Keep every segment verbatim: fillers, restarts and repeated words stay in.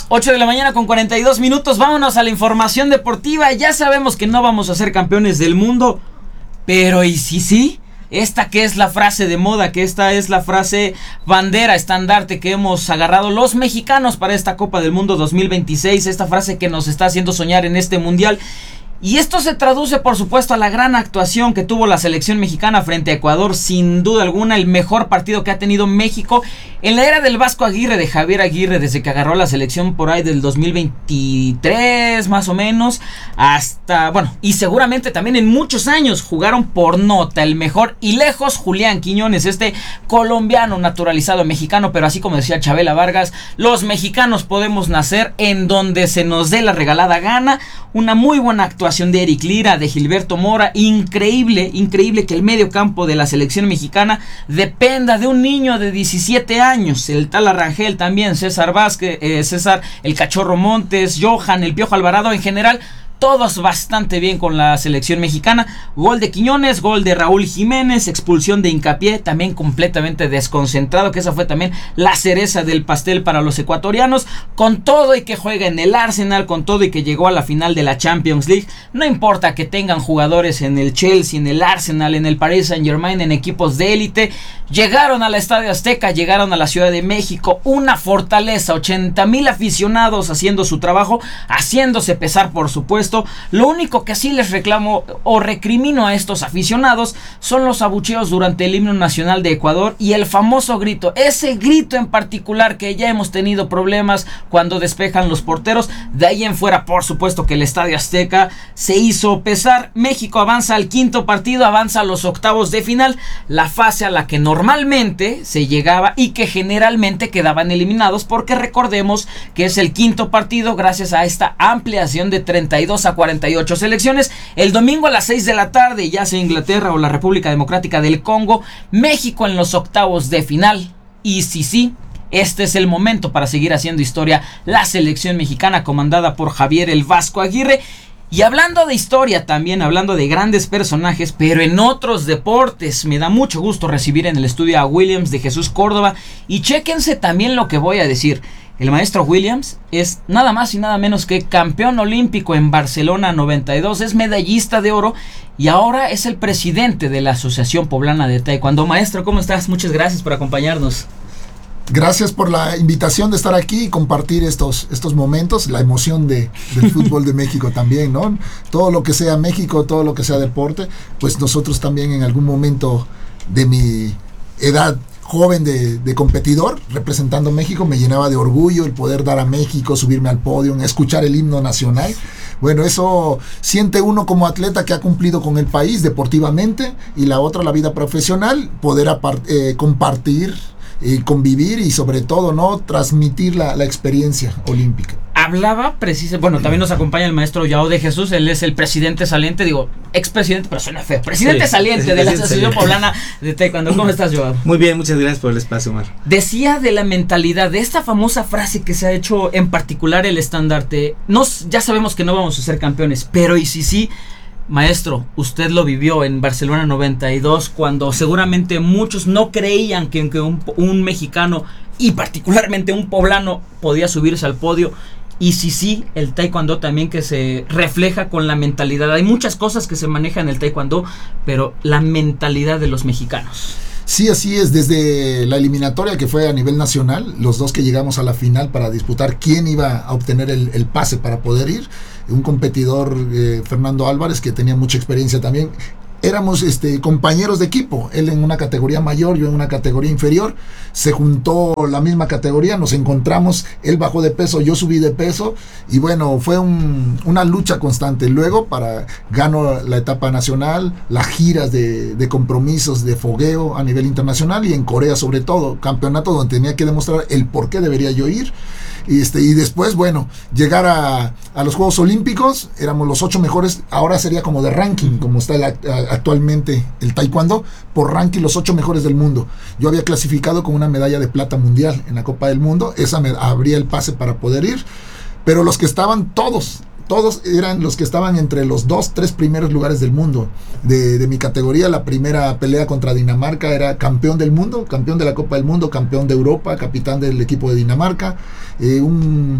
ocho de la mañana con cuarenta y dos minutos, vámonos a la información deportiva. Ya sabemos que no vamos a ser campeones del mundo, pero ¿y si sí? Esta que es la frase de moda, que esta es la frase bandera, estandarte que hemos agarrado los mexicanos para esta Copa del Mundo dos mil veintiséis, esta frase que nos está haciendo soñar en este mundial. Y esto se traduce, por supuesto, a la gran actuación que tuvo la selección mexicana frente a Ecuador. Sin duda alguna, el mejor partido que ha tenido México en la era del Vasco Aguirre, de Javier Aguirre, desde que agarró la selección por ahí del dos mil veintitrés, más o menos, hasta, bueno, y seguramente también en muchos años jugaron por nota el mejor y lejos Julián Quiñones, este colombiano naturalizado mexicano, pero así como decía Chabela Vargas, los mexicanos podemos nacer en donde se nos dé la regalada gana. Una muy buena actuación de Eric Lira, de Gilberto Mora. Increíble, increíble que el medio campo de la selección mexicana dependa de un niño de diecisiete años. El tal Arrangel también, César Vázquez, eh, César, el Cachorro Montes, Johan, el Piojo Alvarado, en general todos bastante bien con la selección mexicana. Gol de Quiñones, gol de Raúl Jiménez, expulsión de Hincapié, también completamente desconcentrado, que esa fue también la cereza del pastel para los ecuatorianos. Con todo y que juega en el Arsenal, con todo y que llegó a la final de la Champions League, no importa que tengan jugadores en el Chelsea, en el Arsenal, en el Paris Saint Germain, en equipos de élite, llegaron al Estadio Azteca, llegaron a la Ciudad de México, una fortaleza, ochenta mil aficionados haciendo su trabajo, haciéndose pesar, por supuesto. Lo único que sí les reclamo o recrimino a estos aficionados son los abucheos durante el himno nacional de Ecuador y el famoso grito, ese grito en particular que ya hemos tenido problemas cuando despejan los porteros. De ahí en fuera, por supuesto que el Estadio Azteca se hizo pesar. México avanza al quinto partido, avanza a los octavos de final, la fase a la que normalmente se llegaba y que generalmente quedaban eliminados, porque recordemos que es el quinto partido gracias a esta ampliación de treinta y dos a cuarenta y ocho selecciones. El domingo a las seis de la tarde, ya sea Inglaterra o la República Democrática del Congo, México en los octavos de final. Y sí, sí, este es el momento para seguir haciendo historia la selección mexicana comandada por Javier el Vasco Aguirre. Y hablando de historia también, hablando de grandes personajes, pero en otros deportes, me da mucho gusto recibir en el estudio a Williams de Jesús Córdoba. Y chéquense también lo que voy a decir. El maestro Williams es nada más y nada menos que campeón olímpico en Barcelona noventa y dos, es medallista de oro y ahora es el presidente de la Asociación Poblana de Taekwondo. Maestro, ¿cómo estás? Muchas gracias por acompañarnos. Gracias por la invitación de estar aquí y compartir estos, estos momentos, la emoción de, del fútbol de México también, ¿no? Todo lo que sea México, todo lo que sea deporte, pues nosotros también en algún momento de mi edad joven de, de competidor, representando México, me llenaba de orgullo el poder dar a México, subirme al podio, escuchar el himno nacional. Bueno, eso siente uno como atleta que ha cumplido con el país deportivamente, y la otra, la vida profesional, poder apart- eh, compartir y convivir y sobre todo, ¿no?, transmitir la, la experiencia olímpica. Hablaba precisamente, bueno, también nos acompaña el maestro Yao de Jesús, él es el presidente saliente, digo, expresidente, pero suena feo, presidente sí, saliente de la Asociación Poblana de Taekwondo. ¿Cómo estás, Yao? Muy bien, muchas gracias por el espacio, Omar. Decía de la mentalidad, de esta famosa frase que se ha hecho en particular el estandarte. Nos, ya sabemos que no vamos a ser campeones, pero y si sí, maestro, usted lo vivió en Barcelona noventa y dos, cuando seguramente muchos no creían que, que un, un mexicano y particularmente un poblano podía subirse al podio. Y sí, sí, el taekwondo también que se refleja con la mentalidad. Hay muchas cosas que se manejan en el taekwondo, pero la mentalidad de los mexicanos. Sí, así es. Desde la eliminatoria que fue a nivel nacional, los dos que llegamos a la final para disputar quién iba a obtener el, el pase para poder ir, un competidor, eh, Fernando Álvarez, que tenía mucha experiencia también. Éramos este, compañeros de equipo, él en una categoría mayor, yo en una categoría inferior. Se juntó la misma categoría, nos encontramos, él bajó de peso, yo subí de peso, y bueno, fue un, una lucha constante. Luego para gano la etapa nacional, las giras de, de compromisos de fogueo a nivel internacional, y en Corea sobre todo, campeonato donde tenía que demostrar el por qué debería yo ir. Y, este, y después, bueno, llegar a, a los Juegos Olímpicos, éramos los ocho mejores, ahora sería como de ranking, como está el, a, actualmente el taekwondo, por ranking los ocho mejores del mundo. Yo había clasificado con una medalla de plata mundial en la Copa del Mundo, esa me abría el pase para poder ir, pero los que estaban todos, todos eran los que estaban entre los dos, tres primeros lugares del mundo. De, de mi categoría, la primera pelea contra Dinamarca era campeón del mundo, campeón de la Copa del Mundo, campeón de Europa, capitán del equipo de Dinamarca. Eh, un,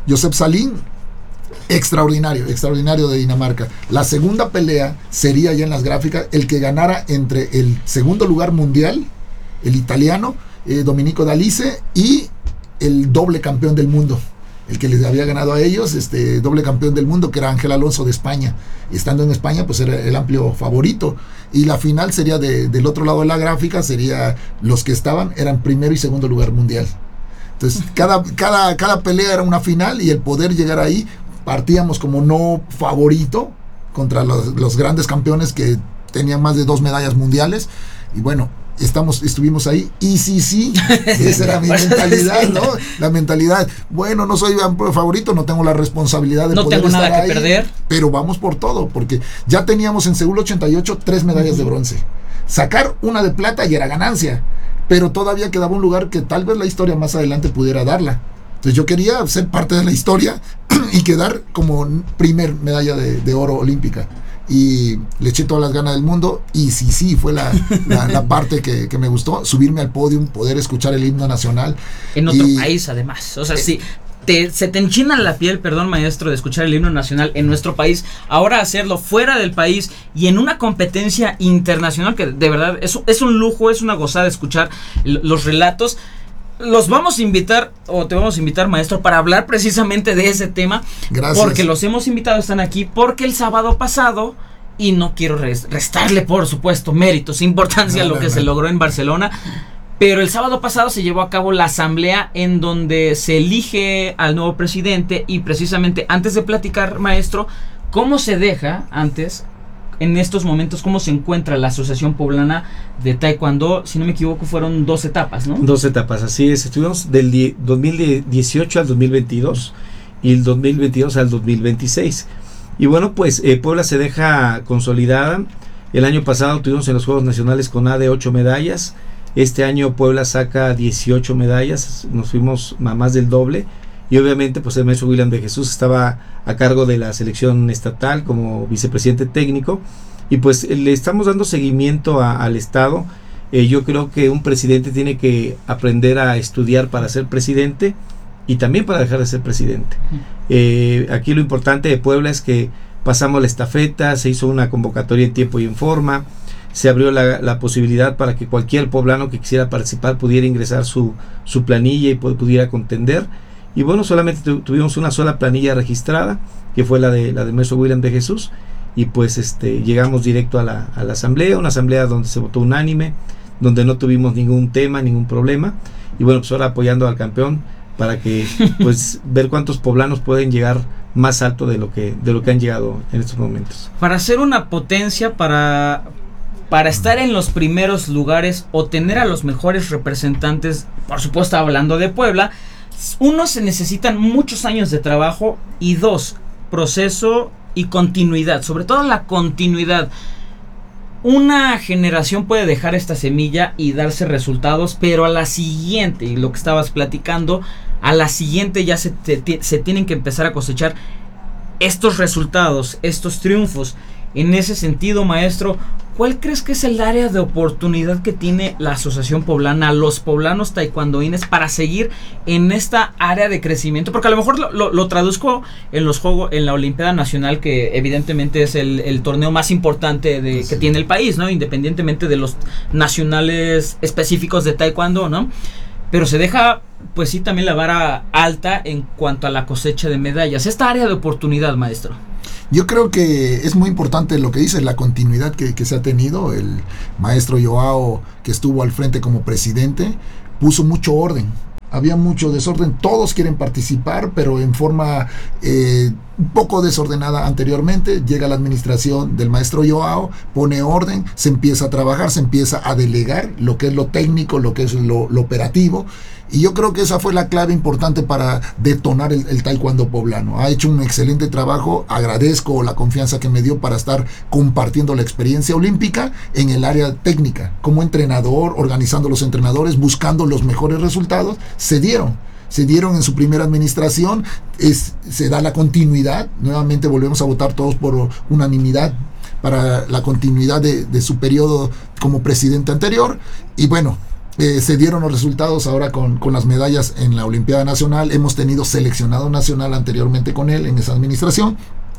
Josep Salín, extraordinario, extraordinario de Dinamarca. La segunda pelea sería ya en las gráficas el que ganara entre el segundo lugar mundial, el italiano, eh, Domenico D'Alice, y el doble campeón del mundo, el que les había ganado a ellos, este doble campeón del mundo, que era Ángel Alonso de España. Y estando en España, pues era el amplio favorito. Y la final sería de, del otro lado de la gráfica, sería los que estaban, eran primero y segundo lugar mundial. Entonces, cada, cada, cada pelea era una final, y el poder llegar ahí, partíamos como no favorito contra los, los grandes campeones que tenían más de dos medallas mundiales. Y bueno, Estamos, estuvimos ahí, y sí, sí, esa era mi mentalidad, ¿no? La mentalidad, bueno, no soy favorito, no tengo la responsabilidad de no poder tengo estar nada ahí, que perder, pero vamos por todo, porque ya teníamos en Seúl ochenta y ocho tres medallas uh-huh. de bronce. Sacar una de plata ya era ganancia, pero todavía quedaba un lugar que tal vez la historia más adelante pudiera darla. Entonces yo quería ser parte de la historia y quedar como primer medalla de, de oro olímpica. Y le eché todas las ganas del mundo, y sí, sí, fue la, la, la parte que, que me gustó, subirme al podio, poder escuchar el himno nacional. En otro y, país, además. O sea, eh, sí, te, se te enchina la piel, perdón, maestro, de escuchar el himno nacional en nuestro país. Ahora hacerlo fuera del país y en una competencia internacional que de verdad es, es un lujo, es una gozada escuchar los relatos. Los vamos a invitar, o te vamos a invitar, maestro, para hablar precisamente de ese tema. Gracias. Porque los hemos invitado, están aquí, porque el sábado pasado, y no quiero restarle, por supuesto, méritos, importancia no, a lo no, que no. se logró en Barcelona, pero el sábado pasado se llevó a cabo la asamblea en donde se elige al nuevo presidente, y precisamente antes de platicar, maestro, ¿cómo se deja antes... en estos momentos, cómo se encuentra la Asociación Poblana de Taekwondo? Si no me equivoco, fueron dos etapas, ¿no? Dos etapas, así es. Estuvimos del dos mil dieciocho al dos mil veintidós y el dos mil veintidós al dos mil veintiséis. Y bueno, pues eh, Puebla se deja consolidada. El año pasado tuvimos en los Juegos Nacionales con A de ocho medallas. Este año Puebla saca dieciocho medallas. Nos fuimos a más del doble. Y obviamente pues el maestro William de Jesús estaba a cargo de la selección estatal como vicepresidente técnico, y pues le estamos dando seguimiento a, al estado. Eh, yo creo que un presidente tiene que aprender a estudiar para ser presidente y también para dejar de ser presidente. Eh, aquí lo importante de Puebla es que pasamos la estafeta, se hizo una convocatoria en tiempo y en forma, se abrió la, la posibilidad para que cualquier poblano que quisiera participar pudiera ingresar su, su planilla y pudiera contender. Y bueno, solamente tu, tuvimos una sola planilla registrada, que fue la de la del maestro William de Jesús, y pues este llegamos directo a la, a la asamblea, una asamblea donde se votó unánime, donde no tuvimos ningún tema, ningún problema, y bueno, pues ahora apoyando al campeón para que pues ver cuántos poblanos pueden llegar más alto de lo que de lo que han llegado en estos momentos. Para ser una potencia, para para estar en los primeros lugares o tener a los mejores representantes, por supuesto hablando de Puebla, uno, se necesitan muchos años de trabajo, y dos, proceso y continuidad, sobre todo la continuidad. Una generación puede dejar esta semilla y darse resultados, pero a la siguiente, y lo que estabas platicando, a la siguiente ya se, te, se tienen que empezar a cosechar estos resultados, estos triunfos. En ese sentido, maestro, ¿cuál crees que es el área de oportunidad que tiene la Asociación Poblana, los poblanos taekwondoines, para seguir en esta área de crecimiento? Porque a lo mejor lo, lo, lo traduzco en los juegos, en la Olimpiada Nacional, que evidentemente es el, el torneo más importante de, sí. que tiene el país, ¿no? Independientemente de los nacionales específicos de taekwondo, ¿no? Pero se deja, pues sí, también la vara alta en cuanto a la cosecha de medallas. Esta área de oportunidad, maestro. Yo creo que es muy importante lo que dice, la continuidad que, que se ha tenido. El maestro Joao, que estuvo al frente como presidente, puso mucho orden. Había mucho desorden, todos quieren participar, pero en forma eh, un poco desordenada anteriormente. Llega la administración del maestro Joao, pone orden, se empieza a trabajar, se empieza a delegar lo que es lo técnico, lo que es lo, lo operativo. Y yo creo que esa fue la clave importante para detonar el, el taekwondo poblano. Ha hecho un excelente trabajo, agradezco la confianza que me dio para estar compartiendo la experiencia olímpica en el área técnica, como entrenador, organizando los entrenadores, buscando los mejores resultados. Se dieron, se dieron en su primera administración, es, se da la continuidad, nuevamente volvemos a votar todos por unanimidad para la continuidad de, de su periodo como presidente anterior, y bueno, Eh, se dieron los resultados ahora con, con las medallas en la Olimpiada Nacional. Hemos tenido seleccionado nacional anteriormente con él en esa administración.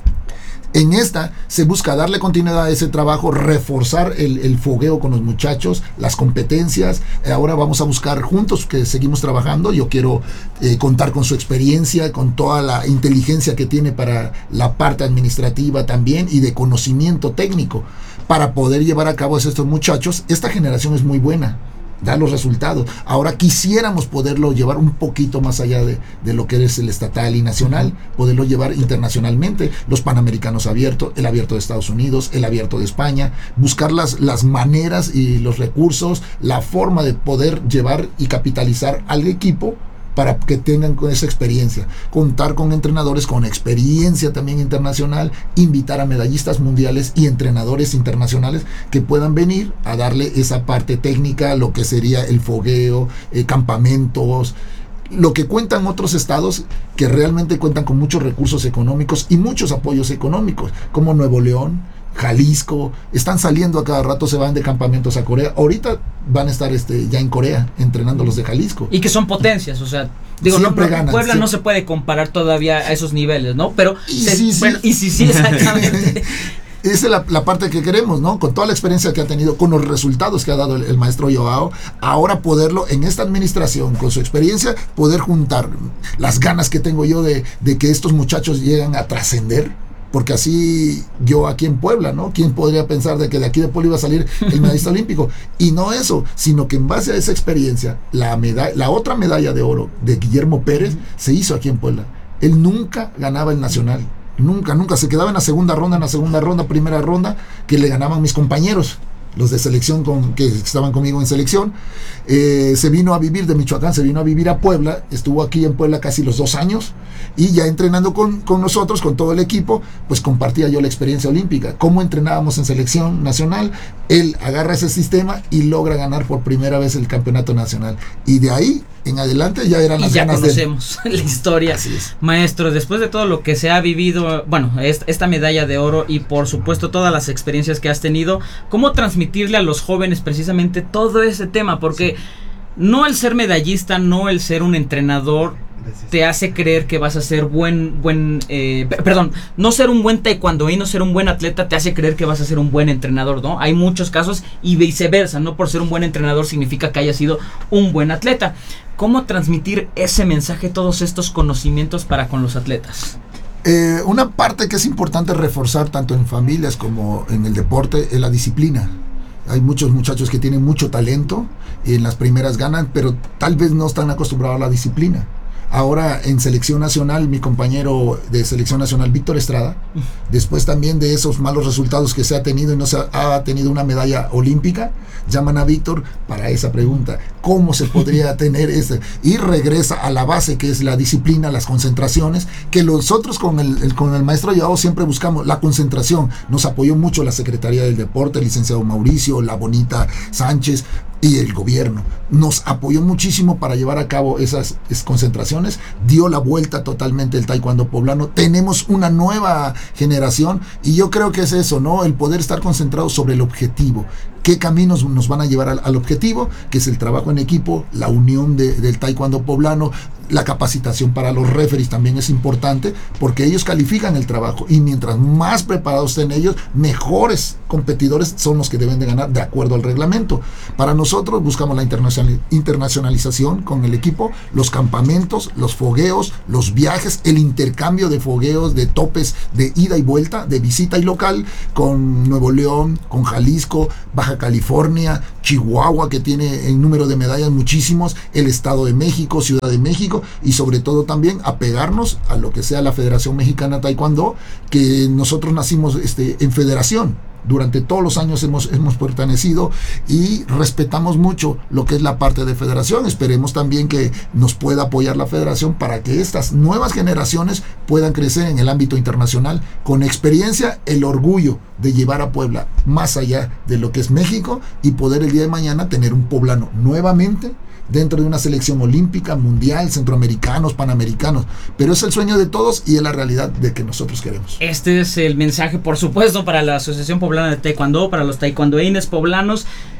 En esta se busca darle continuidad a ese trabajo, reforzar el, el fogueo con los muchachos, las competencias. Ahora vamos a buscar juntos, que seguimos trabajando. Yo quiero eh, contar con su experiencia, con toda la inteligencia que tiene para la parte administrativa también y de conocimiento técnico para poder llevar a cabo a estos muchachos. Esta generación es muy buena, da los resultados. Ahora quisiéramos poderlo llevar un poquito más allá de, de lo que es el estatal y nacional, poderlo llevar internacionalmente, los Panamericanos abiertos, el abierto de Estados Unidos, el abierto de España, buscar las, las maneras y los recursos, la forma de poder llevar y capitalizar al equipo para que tengan con esa experiencia, contar con entrenadores con experiencia también internacional, invitar a medallistas mundiales y entrenadores internacionales que puedan venir a darle esa parte técnica, lo que sería el fogueo, eh, campamentos, lo que cuentan otros estados que realmente cuentan con muchos recursos económicos y muchos apoyos económicos, como Nuevo León, Jalisco. Están saliendo a cada rato, se van de campamentos a Corea. Ahorita van a estar este, ya en Corea entrenando los de Jalisco. Y que son potencias, o sea, digo, no, ganan, Puebla siempre. No se puede comparar todavía a esos niveles, ¿no? Pero y se, sí, sí. Bueno, y sí, sí, exactamente. Esa es la, la parte que queremos, ¿no? Con toda la experiencia que ha tenido, con los resultados que ha dado el, el maestro Joao, ahora poderlo en esta administración, con su experiencia, poder juntar las ganas que tengo yo de, de que estos muchachos lleguen a trascender. Porque así yo aquí en Puebla, ¿no? ¿Quién podría pensar de que de aquí de Puebla iba a salir el medallista olímpico? Y no eso, sino que en base a esa experiencia, la, medalla, la otra medalla de oro de Guillermo Pérez se hizo aquí en Puebla. Él nunca ganaba el nacional. Nunca, nunca. Se quedaba en la segunda ronda, en la segunda ronda, primera ronda, que le ganaban mis compañeros, los de selección con, que estaban conmigo en selección. Eh, se vino a vivir de Michoacán, se vino a vivir a Puebla, estuvo aquí en Puebla casi los dos años, y ya entrenando con, con nosotros, con todo el equipo, pues compartía yo la experiencia olímpica, cómo entrenábamos en selección nacional. Él agarra ese sistema y logra ganar por primera vez el campeonato nacional, y de ahí en adelante ya eran y las ya ganas conocemos de... la historia. Así es. Maestro, después de todo lo que se ha vivido, bueno, esta medalla de oro y por supuesto todas las experiencias que has tenido, ¿cómo transmitirle a los jóvenes precisamente todo ese tema? Porque sí, no el ser medallista, no el ser un entrenador te hace creer que vas a ser buen, buen, eh, perdón, no ser un buen taekwondo y no ser un buen atleta te hace creer que vas a ser un buen entrenador, ¿no? Hay muchos casos y viceversa, no por ser un buen entrenador significa que haya sido un buen atleta. ¿Cómo transmitir ese mensaje, todos estos conocimientos para con los atletas? Eh, una parte que es importante reforzar tanto en familias como en el deporte es la disciplina. Hay muchos muchachos que tienen mucho talento y en las primeras ganan, pero tal vez no están acostumbrados a la disciplina. Ahora en selección nacional, mi compañero de selección nacional, Víctor Estrada, después también de esos malos resultados que se ha tenido y no se ha, ha tenido una medalla olímpica, llaman a Víctor para esa pregunta, ¿cómo se podría tener ese? Y regresa a la base, que es la disciplina, las concentraciones, que nosotros con el, el, con el maestro Joao siempre buscamos la concentración. Nos apoyó mucho la Secretaría del Deporte, el licenciado Mauricio, la Bonita Sánchez, y el gobierno nos apoyó muchísimo para llevar a cabo esas, esas concentraciones. Dio la vuelta totalmente el taekwondo poblano. Tenemos una nueva generación y yo creo que es eso, ¿no? El poder estar concentrado sobre el objetivo. ¿Qué caminos nos van a llevar al, al objetivo? Que es el trabajo en equipo, la unión de, del taekwondo poblano, la capacitación para los referees también es importante porque ellos califican el trabajo y mientras más preparados estén ellos, mejores competidores son los que deben de ganar de acuerdo al reglamento. Para nosotros buscamos la internacional, internacionalización con el equipo, los campamentos, los fogueos, los viajes, el intercambio de fogueos, de topes de ida y vuelta, de visita y local con Nuevo León, con Jalisco, Baja California, Chihuahua, que tiene en número de medallas muchísimos, el Estado de México, Ciudad de México, y sobre todo también apegarnos a lo que sea la Federación Mexicana de Taekwondo, que nosotros nacimos este, en federación. Durante todos los años hemos, hemos pertenecido y respetamos mucho lo que es la parte de federación. Esperemos también que nos pueda apoyar la federación para que estas nuevas generaciones puedan crecer en el ámbito internacional con experiencia, el orgullo de llevar a Puebla más allá de lo que es México y poder el día de mañana tener un poblano nuevamente dentro de una selección olímpica, mundial, centroamericanos, panamericanos, pero es el sueño de todos y es la realidad de que nosotros queremos. Este es el mensaje, por supuesto, para la Asociación Poblana de Taekwondo, para los taekwondoines poblanos.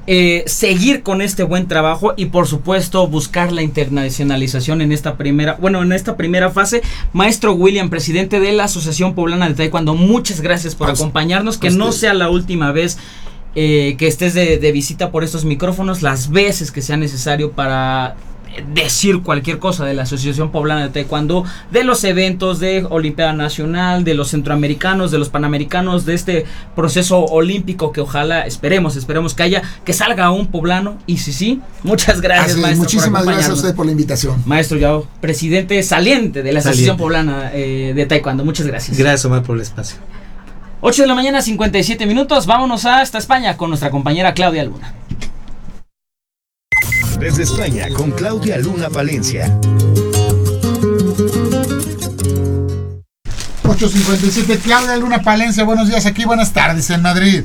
Eh, seguir con este buen trabajo y por supuesto buscar la internacionalización en esta primera, bueno, en esta primera fase. Maestro William, presidente de la Asociación Poblana de Taekwondo, muchas gracias por acompañarnos, que no sea la última vez eh, que estés de, de visita por estos micrófonos, las veces que sea necesario para decir cualquier cosa de la Asociación Poblana de Taekwondo, de los eventos de Olimpiada Nacional, de los centroamericanos, de los panamericanos, de este proceso olímpico que ojalá, esperemos, esperemos que haya, que salga un poblano, y sí, sí, muchas gracias, Así, maestro. Muchísimas gracias a usted por la invitación. Maestro Yao, presidente saliente de la Asociación saliente. Poblana eh, de Taekwondo, muchas gracias. Gracias, Omar, por el espacio. ocho de la mañana, cincuenta y siete minutos, vámonos hasta España con nuestra compañera Claudia Luna. Desde España, con Claudia Luna Palencia. ocho cincuenta y siete, Claudia Luna Palencia, buenos días aquí, buenas tardes en Madrid.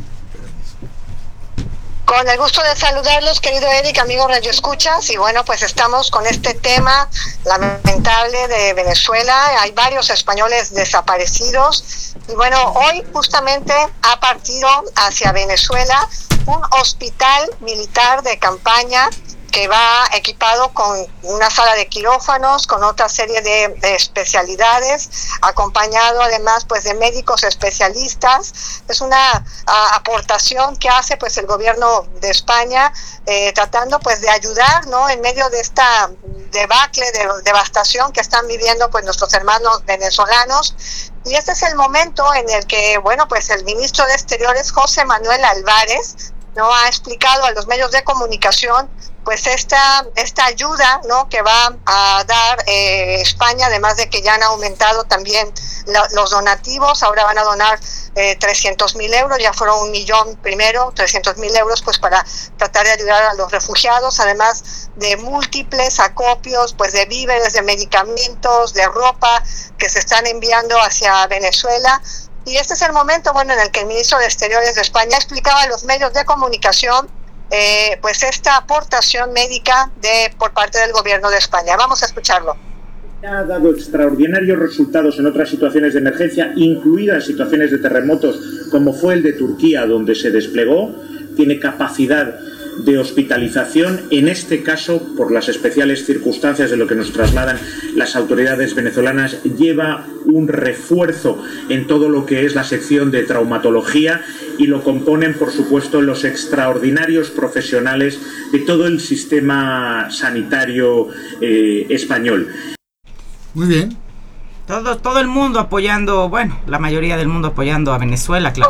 Con el gusto de saludarlos, querido Eric, amigo Radio Escuchas, y bueno, pues estamos con este tema lamentable de Venezuela. Hay varios españoles desaparecidos, y bueno, hoy justamente ha partido hacia Venezuela un hospital militar de campaña que va equipado con una sala de quirófanos, con otra serie de, de especialidades, acompañado además pues de médicos especialistas. Es una a, aportación que hace pues el gobierno de España, eh, tratando pues de ayudar, ¿no?, en medio de esta debacle, de devastación que están viviendo pues nuestros hermanos venezolanos. Y este es el momento en el que, bueno, pues el ministro de Exteriores, José Manuel Álvarez, ¿no?, ha explicado a los medios de comunicación pues esta esta ayuda, ¿no?, que va a dar eh, España, además de que ya han aumentado también la, los donativos. Ahora van a donar eh, trescientos mil euros, ya fueron un millón primero, trescientos mil euros pues para tratar de ayudar a los refugiados, además de múltiples acopios pues de víveres, de medicamentos, de ropa que se están enviando hacia Venezuela. Y este es el momento, bueno, en el que el ministro de Exteriores de España explicaba a los medios de comunicación Eh, pues esta aportación médica de por parte del gobierno de España. Vamos a escucharlo. Ha dado extraordinarios resultados en otras situaciones de emergencia, incluidas situaciones de terremotos, como fue el de Turquía, donde se desplegó. Tiene capacidad de hospitalización, en este caso, por las especiales circunstancias de lo que nos trasladan las autoridades venezolanas, lleva un refuerzo en todo lo que es la sección de traumatología, y lo componen, por supuesto, los extraordinarios profesionales de todo el sistema sanitario eh, español. Muy bien. Todo, todo el mundo apoyando, bueno, la mayoría del mundo apoyando a Venezuela, claro.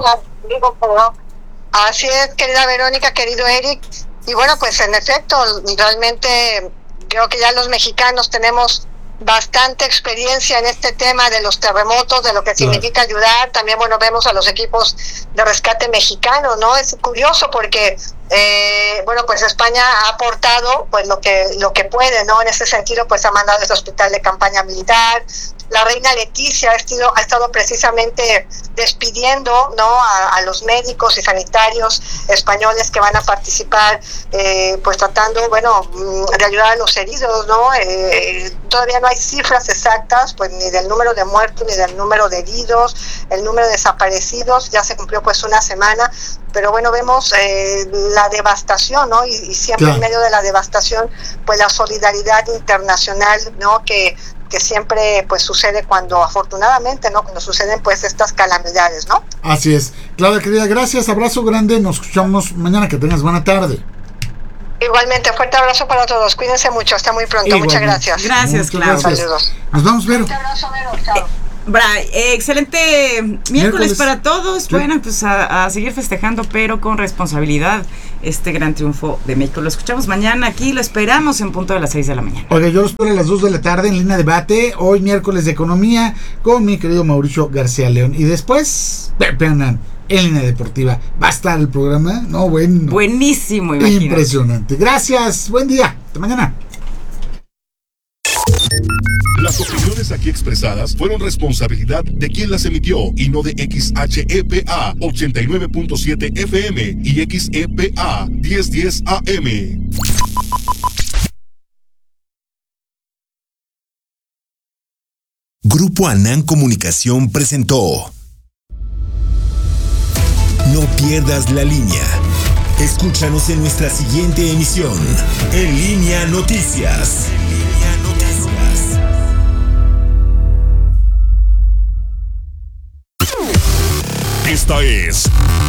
Así es, querida Verónica, querido Eric. Y bueno, pues en efecto, realmente creo que ya los mexicanos tenemos bastante experiencia en este tema de los terremotos, de lo que significa ayudar. También, bueno, vemos a los equipos de rescate mexicanos, ¿no? Es curioso porque, eh, bueno, pues España ha aportado pues lo que lo que puede, ¿no? En ese sentido, pues ha mandado ese hospital de campaña militar. La reina Leticia ha estado, ha estado precisamente despidiendo, ¿no?, a, a los médicos y sanitarios españoles que van a participar, eh, pues tratando, bueno, de ayudar a los heridos, ¿no? Eh, todavía no hay cifras exactas, pues ni del número de muertos ni del número de heridos, el número de desaparecidos. Ya se cumplió pues una semana, pero bueno, vemos eh, la devastación, ¿no? Y, y siempre claro, en medio de la devastación, pues la solidaridad internacional, ¿no?, que que siempre pues sucede cuando, afortunadamente, ¿no?, cuando suceden pues estas calamidades, ¿no? Así es. Claudia, querida, gracias, abrazo grande, nos escuchamos mañana, que tengas buena tarde. Igualmente, fuerte abrazo para todos, cuídense mucho, hasta muy pronto. Igualmente. Muchas gracias. Gracias, Claudia. Saludos. Nos vamos, Vero. Fuerte abrazo, Vero, chao. Bra, eh, excelente miércoles, miércoles para todos. Sí. Bueno, pues a, a seguir festejando, pero con responsabilidad, este gran triunfo de México. Lo escuchamos mañana aquí, lo esperamos en punto de las seis de la mañana. Oiga, yo lo espero a las dos de la tarde en Línea Debate, hoy miércoles de economía, con mi querido Mauricio García León. Y después, Pepe Anán, en Línea Deportiva. Va a estar el programa, ¿no? Bueno. Buenísimo, imagínate. Impresionante. Gracias, buen día, hasta mañana. Las opiniones aquí expresadas fueron responsabilidad de quien las emitió y no de X H E P A ochenta y nueve punto siete F M y X E P A diez diez A M. Grupo Anán Comunicación presentó No pierdas la línea. Escúchanos en nuestra siguiente emisión, En Línea Noticias. Esta es